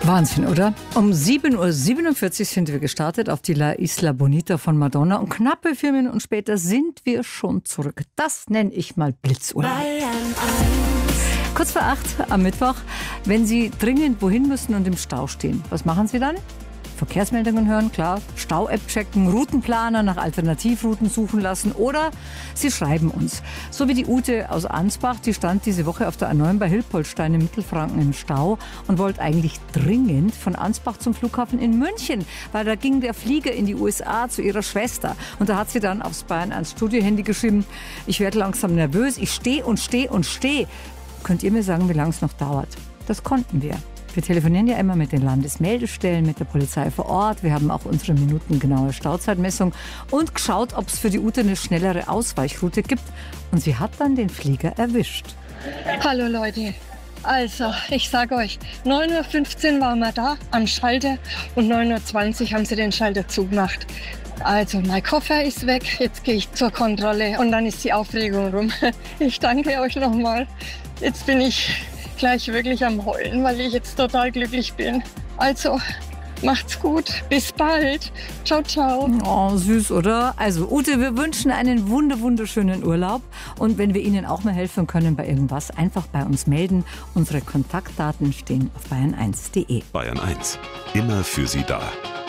Wahnsinn, oder? Um 7.47 Uhr sind wir gestartet auf die La Isla Bonita von Madonna und knappe 4 Minuten später sind wir schon zurück. Das nenne ich mal Blitzurlaub. Kurz vor 8 am Mittwoch, wenn Sie dringend wohin müssen und im Stau stehen, was machen Sie dann? Verkehrsmeldungen hören, klar, Stau-App checken, Routenplaner nach Alternativrouten suchen lassen oder Sie schreiben uns. So wie die Ute aus Ansbach, die stand diese Woche auf der A9 bei Hilpoltstein in Mittelfranken im Stau und wollte eigentlich dringend von Ansbach zum Flughafen in München, weil da ging der Flieger in die USA zu ihrer Schwester. Und da hat sie dann aufs Bayern 1 Studio-Handy geschrieben, ich werde langsam nervös, ich stehe und stehe und stehe. Könnt ihr mir sagen, wie lange es noch dauert? Das konnten wir. Wir telefonieren ja immer mit den Landesmeldestellen, mit der Polizei vor Ort. Wir haben auch unsere minutengenaue Stauzeitmessung und geschaut, ob es für die Ute eine schnellere Ausweichroute gibt. Und sie hat dann den Flieger erwischt. Hallo Leute, also ich sage euch, 9.15 Uhr waren wir da am Schalter und 9.20 Uhr haben sie den Schalter zugemacht. Also mein Koffer ist weg, jetzt gehe ich zur Kontrolle und dann ist die Aufregung rum. Ich danke euch nochmal. Jetzt bin ich gleich wirklich am Heulen, weil ich jetzt total glücklich bin. Also, macht's gut. Bis bald. Ciao, ciao. Oh, süß, oder? Also, Ute, wir wünschen einen wunderschönen Urlaub. Und wenn wir Ihnen auch mal helfen können bei irgendwas, einfach bei uns melden. Unsere Kontaktdaten stehen auf bayern1.de. Bayern 1, immer für Sie da.